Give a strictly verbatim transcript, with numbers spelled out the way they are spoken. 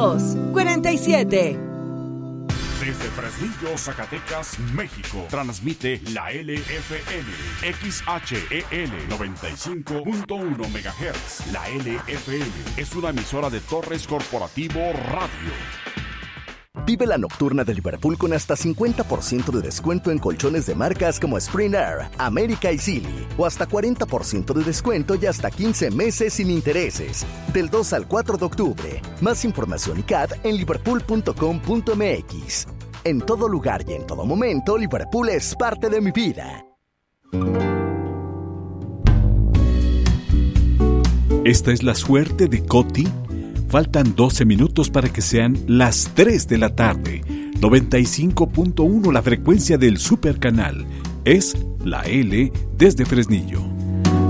dos, cuarenta y siete. Desde Fresnillo, Zacatecas, México, transmite la L F M, X H E L noventa y cinco punto uno megahertz. La L F M es una emisora de Torres Corporativo Radio. Vive la nocturna de Liverpool con hasta cincuenta por ciento de descuento en colchones de marcas como Spring Air, América y Sealy, o hasta cuarenta por ciento de descuento y hasta quince meses sin intereses. Del dos al cuatro de octubre. Más información y C A D en liverpool punto com punto m x. En todo lugar y en todo momento, Liverpool es parte de mi vida. Esta es la suerte de Coti. Faltan doce minutos para que sean las tres de la tarde. noventa y cinco punto uno la frecuencia del Supercanal. Es la L desde Fresnillo.